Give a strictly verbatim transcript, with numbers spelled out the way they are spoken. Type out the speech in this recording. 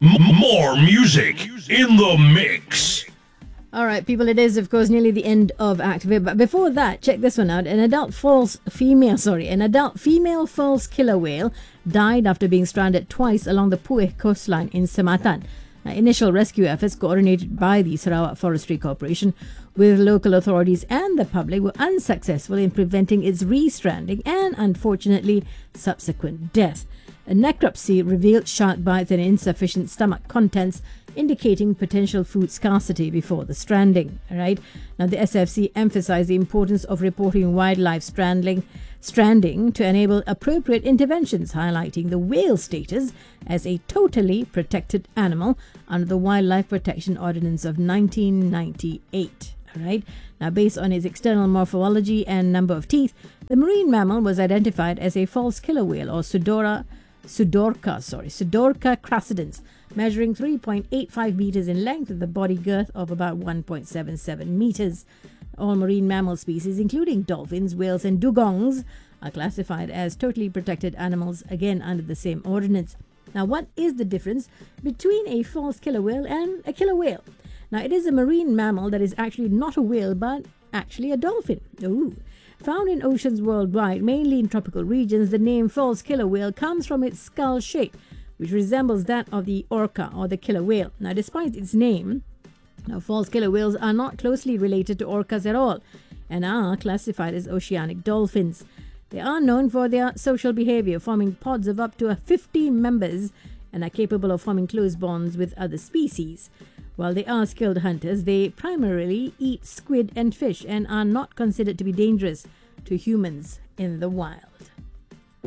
M- more music in the mix. All right, people, it is, of course, nearly the end of Activate. But before that, check this one out. An adult false female, sorry, an adult female false killer whale died after being stranded twice along the Pueh coastline in Sematan. Now, initial rescue efforts coordinated by the Sarawak Forestry Corporation with local authorities and the public were unsuccessful in preventing its re-stranding and, unfortunately, subsequent death. A necropsy revealed shark bites and insufficient stomach contents, indicating potential food scarcity before the stranding. Right now, the S F C emphasized the importance of reporting wildlife stranding, stranding to enable appropriate interventions, highlighting the whale status as a totally protected animal under the Wildlife Protection Ordinance of nineteen ninety-eight. Right now, based on its external morphology and number of teeth, the marine mammal was identified as a false killer whale, or Sudora. Sudorca, sorry, Sudorca crassidens, measuring three point eight five meters in length with a body girth of about one point seven seven meters. All marine mammal species, including dolphins, whales, and dugongs, are classified as totally protected animals, again under the same ordinance. Now, what is the difference between a false killer whale and a killer whale? Now, it is a marine mammal that is actually not a whale, but actually a dolphin. Ooh. Found in oceans worldwide, mainly in tropical regions, the name false killer whale comes from its skull shape, which resembles that of the orca or the killer whale. Now, despite its name, now, false killer whales are not closely related to orcas at all and are classified as oceanic dolphins. They are known for their social behavior, forming pods of up to fifty members, and are capable of forming close bonds with other species. While they are skilled hunters, they primarily eat squid and fish and are not considered to be dangerous to humans in the wild.